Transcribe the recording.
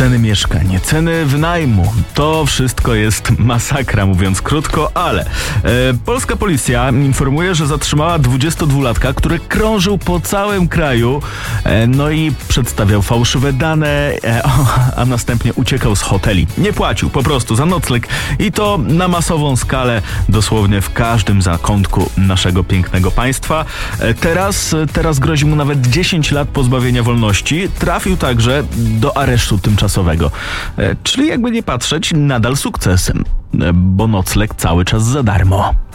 Ceny mieszkań, ceny wynajmu, to wszystko jest masakra, mówiąc krótko, ale polska policja informuje, że zatrzymała 22-latka, który krążył po całym kraju, no i przedstawiał fałszywe dane, a następnie uciekał z hoteli. Nie płacił po prostu za nocleg i to na masową skalę, dosłownie w każdym zakątku naszego pięknego państwa. Teraz grozi mu nawet 10 lat pozbawienia wolności. Trafił także do aresztu tymczasowego. Czyli jakby nie patrzeć, nadal sukcesem, bo nocleg cały czas za darmo.